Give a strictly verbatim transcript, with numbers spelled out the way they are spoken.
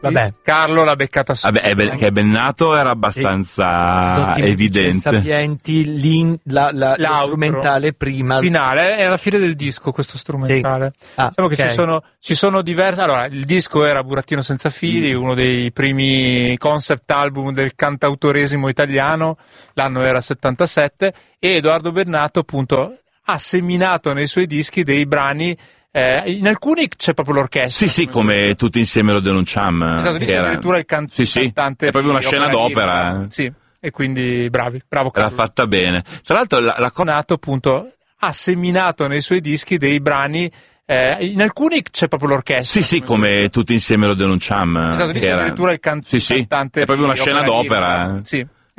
Vabbè. Carlo l'ha beccata su. Vabbè, è ben, che è ben nato era abbastanza evidente. Sapienti, l'in, la, la, lo strumentale prima. Finale, è alla fine del disco questo strumentale. Sì. Ah, diciamo okay. che ci sono, ci sono diversi. Allora, il disco era Burattino senza fili, mm. uno dei primi concept album del cantautoresimo italiano, l'anno era settantasette, e Edoardo Bennato appunto ha seminato nei suoi dischi dei brani. Eh, in alcuni c'è proprio l'orchestra. Sì, sì, come Tutti insieme lo denunciamo. Esatto, lì c'è era... addirittura il can- sì, sì, cantante. è proprio una scena d'opera. Lirica. Sì, e quindi bravi, bravo Carlo. Era fatta bene. Tra l'altro la, la... Nato appunto ha seminato nei suoi dischi dei brani. Eh, in alcuni c'è proprio l'orchestra. Sì, sì, come Tutti insieme lo denunciamo. Esatto, lì c'è era... addirittura il can- sì, sì, cantante. è proprio una scena d'opera. Sì.